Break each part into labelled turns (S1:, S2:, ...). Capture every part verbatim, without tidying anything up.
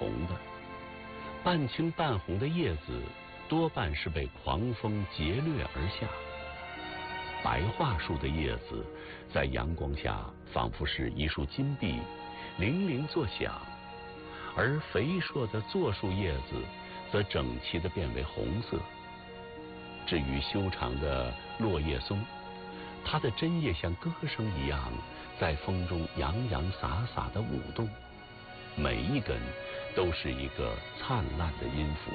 S1: 红的，半青半红的叶子多半是被狂风劫掠而下。白桦树的叶子在阳光下仿佛是一束金币，铃铃作响，而肥硕的柞树叶子则整齐地变为红色。至于修长的落叶松，它的针叶像歌声一样在风中洋洋洒洒地舞动，每一根都是一个灿烂的音符。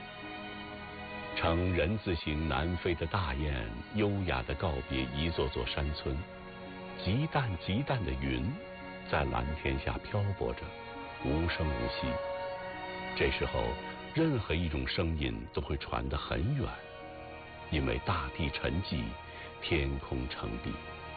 S1: 呈人字形南飞的大雁优雅地告别一座座山村，极淡极淡的云在蓝天下漂泊着，无声无息。这时候任何一种声音都会传得很远，因为大地沉寂，天空澄碧。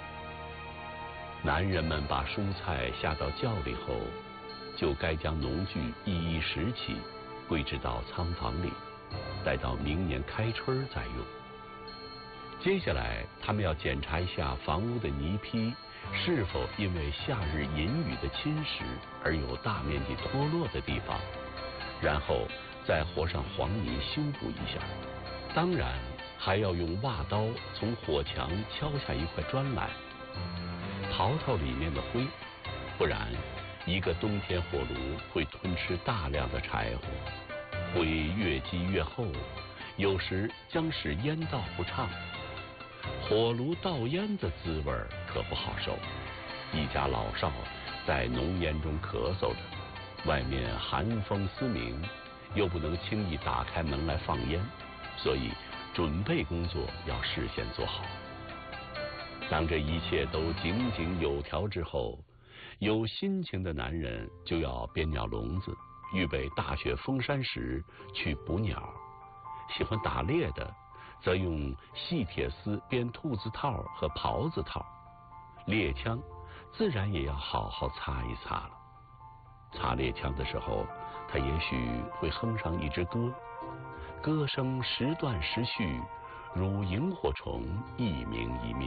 S1: 男人们把蔬菜下到窖里后，就该将农具一一拾起，归置到仓房里，待到明年开春再用。接下来他们要检查一下房屋的泥坯是否因为夏日阴雨的侵蚀而有大面积脱落的地方，然后再和上黄泥修补一下。当然还要用挖刀从火墙敲下一块砖来，刨刨里面的灰，不然一个冬天火炉会吞吃大量的柴火，灰越积越厚，有时将使烟道不畅。火炉倒烟的滋味可不好受，一家老少在浓烟中咳嗽着，外面寒风嘶鸣，又不能轻易打开门来放烟，所以准备工作要事先做好。当这一切都井井有条之后，有心情的男人就要编鸟笼子，预备大雪封山时去捕鸟。喜欢打猎的则用细铁丝编兔子套和狍子套，猎枪自然也要好好擦一擦了。擦猎枪的时候，他也许会哼上一支歌，歌声时断时续，如萤火虫一明一灭。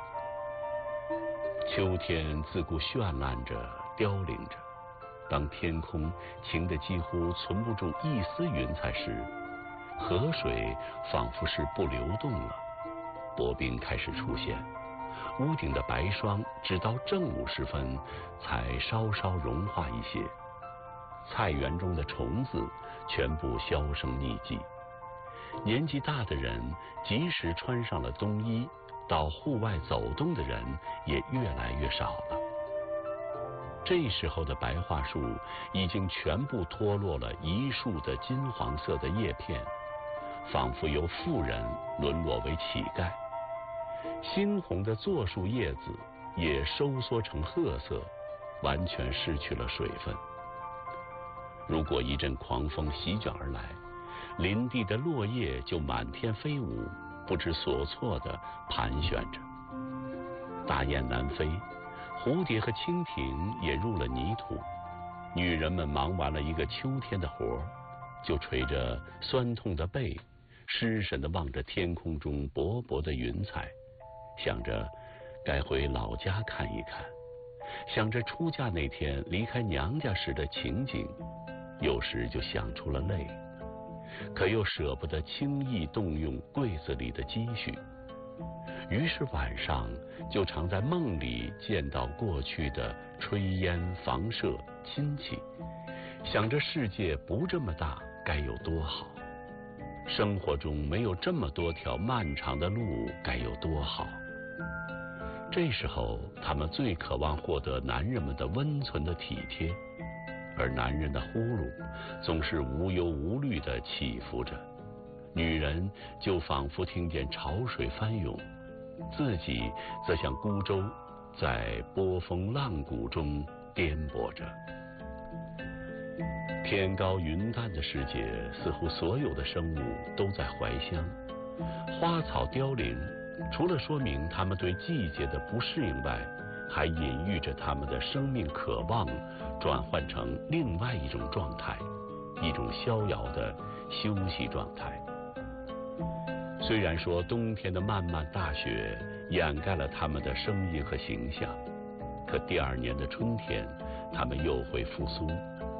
S1: 秋天自顾绚烂着，凋零着。当天空晴得几乎存不住一丝云彩时，河水仿佛是不流动了，薄冰开始出现，屋顶的白霜直到正午时分才稍稍融化一些。菜园中的虫子全部销声匿迹。年纪大的人即使穿上了冬衣，到户外走动的人也越来越少了。这时候的白桦树已经全部脱落了一束的金黄色的叶片，仿佛由妇人沦落为乞丐。猩红的柞树叶子也收缩成褐色，完全失去了水分。如果一阵狂风席卷而来，林地的落叶就满天飞舞，不知所措地盘旋着。大雁南飞，蝴蝶和蜻蜓也入了泥土。女人们忙完了一个秋天的活，就垂着酸痛的背，失神地望着天空中薄薄的云彩，想着该回老家看一看，想着出嫁那天离开娘家时的情景，有时就想出了泪，可又舍不得轻易动用柜子里的积蓄，于是晚上就常在梦里见到过去的炊烟房舍亲戚，想着世界不这么大该有多好，生活中没有这么多条漫长的路该有多好。这时候他们最渴望获得男人们的温存的体贴，而男人的呼噜总是无忧无虑地起伏着，女人就仿佛听见潮水翻涌，自己则像孤舟在波峰浪谷中颠簸着。天高云淡的世界，似乎所有的生物都在怀乡，花草凋零，除了说明他们对季节的不适应外，还隐喻着他们的生命渴望转换成另外一种状态，一种逍遥的休息状态。虽然说冬天的漫漫大雪掩盖了他们的声音和形象，可第二年的春天他们又会复苏。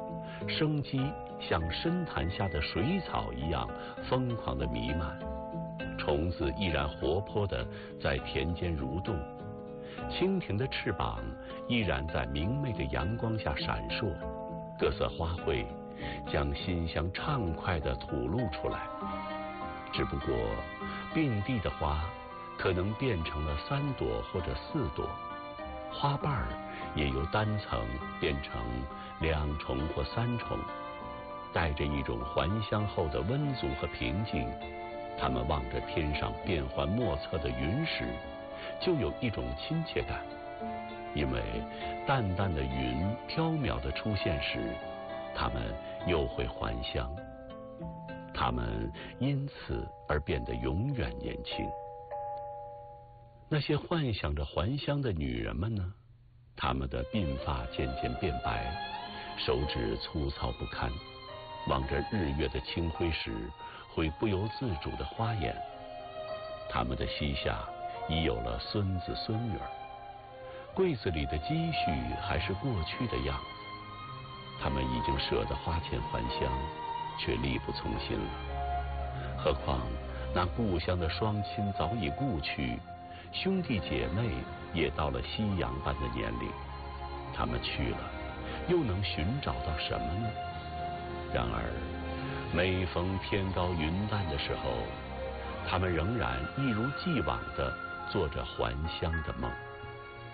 S1: 生机像深潭下的水草一样疯狂地弥漫，虫子依然活泼地在田间蠕动，蜻蜓的翅膀依然在明媚的阳光下闪烁，各色花卉将馨香畅快地吐露出来。只不过并蒂的花可能变成了三朵或者四朵，花瓣儿也由单层变成两重或三重，带着一种还乡后的温足和平静。他们望着天上变幻莫测的云时，就有一种亲切感，因为淡淡的云飘渺的出现时，他们又会还乡，他们因此而变得永远年轻。那些幻想着还乡的女人们呢？她们的鬓发渐渐变白，手指粗糙不堪，望着日月的清辉时，会不由自主地花眼。她们的膝下已有了孙子孙女儿，柜子里的积蓄还是过去的样子。他们已经舍得花钱还乡，却力不从心了。何况那故乡的双亲早已故去，兄弟姐妹也到了夕阳般的年龄，他们去了，又能寻找到什么呢？然而每逢天高云淡的时候，他们仍然一如既往地做着还乡的梦。